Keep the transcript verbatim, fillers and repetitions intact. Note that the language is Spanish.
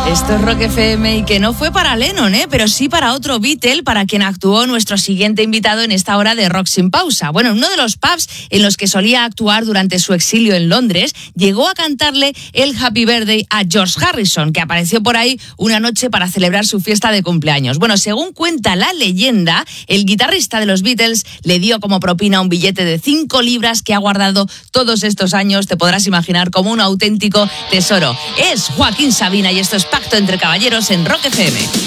Esto es Rock F M y que no fue para Lennon, ¿eh? Pero sí para otro Beatle, para quien actuó nuestro siguiente invitado en esta hora de Rock Sin Pausa. Bueno, en uno de los pubs en los que solía actuar durante su exilio en Londres, llegó a cantarle el Happy Birthday a George Harrison, que apareció por ahí una noche para celebrar su fiesta de cumpleaños. Bueno, según cuenta la leyenda, el guitarrista de los Beatles le dio como propina un billete de cinco libras que ha guardado todos estos años, te podrás imaginar, como un auténtico tesoro. Es Joaquín Sabina y esto es Pacto entre Caballeros en Rock F M.